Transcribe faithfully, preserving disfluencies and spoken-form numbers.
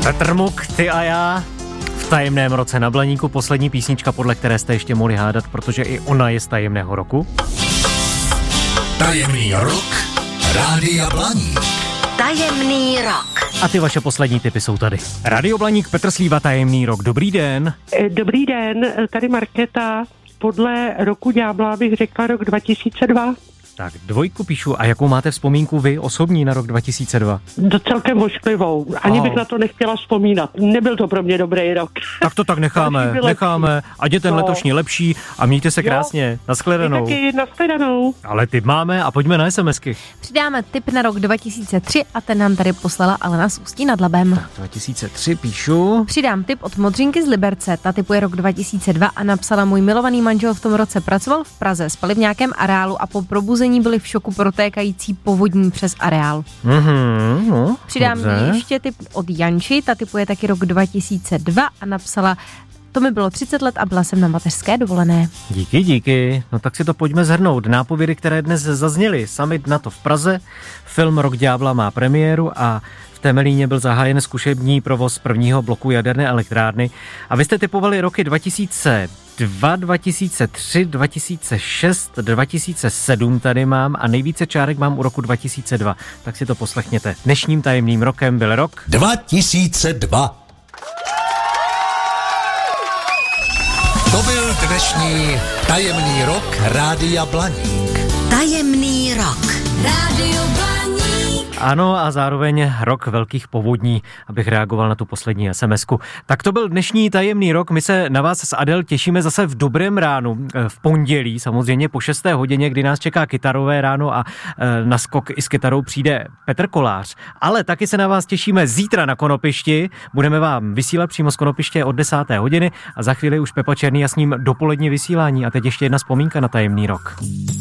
Petr Muk, Ty a já v tajemném roce na Blaníku, poslední písnička, podle které jste ještě mohli hádat, protože i ona je z tajemného roku. Tajemný rok Rádia Blaník. Tajemný rok. A ty vaše poslední tipy jsou tady. Radio Blaník, Petr Slíva, tajemný rok. Dobrý den. Dobrý den, tady Markéta. Podle roku ďábla bych řekla rok dva tisíce dva. Tak dvojku píšu. A jakou máte vzpomínku vy osobní na rok dva tisíce dva? Do celkem ošklivou. Ani Oh. bych na to nechtěla vzpomínat. Nebyl to pro mě dobrý rok. Tak to tak necháme, necháme. Ať je ten No. letošní lepší a mějte se Jo. krásně. Naschledanou. Taky nashledanou. Ale tip máme a pojďme na SMSky. Přidáme tip na rok dva tisíce tři a ten nám tady poslala Alena z Ústí nad Labem. dva tisíce tři píšu. Přidám tip od Modřinky z Liberce. Ta tipuje rok dva tisíce dva a napsala: můj milovaný manžel v tom roce pracoval v Praze, spali v nějakém areálu a po probuzení byli v šoku protékající povodní přes areál. Mhm, no, Přidám dobře. ještě tip od Janči, ta tipuje taky rok dva tisíce dva a napsala: to mi bylo třicet let a byla jsem na mateřské dovolené. Díky, díky. No tak si to pojďme zhrnout. Nápovědy, které dnes zazněly. Summit NATO v Praze, film Rok ďábla má premiéru a v Temelíně byl zahájen zkušební provoz prvního bloku jaderné elektrárny. A vy jste typovali roky dva tisíce dva, dva tisíce tři, dva tisíce šest, dva tisíce sedm tady mám a nejvíce čárek mám u roku dva tisíce dva. Tak si to poslechněte. Dnešním tajemným rokem byl rok dva tisíce dva. To byl dnešní tajemný rok Rádia Blaník. Tajemný rok. Rádio Blaník. Ano, a zároveň rok velkých povodní, abych reagoval na tu poslední SMSku. Tak to byl dnešní tajemný rok. My se na vás s Adel těšíme zase v dobrém ránu, v pondělí, samozřejmě po šesté hodině, kdy nás čeká kytarové ráno a na skok i s kytarou přijde Petr Kolář. Ale taky se na vás těšíme zítra na Konopišti. Budeme vám vysílat přímo z Konopiště od desáté hodiny a za chvíli už Pepa Černý a s ním dopolední vysílání. A teď ještě jedna vzpomínka na tajemný rok.